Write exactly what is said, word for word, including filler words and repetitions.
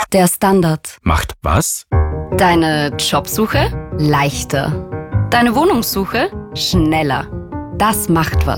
Der Standard. Macht was? Deine Jobsuche leichter. Deine Wohnungssuche schneller. Das macht was.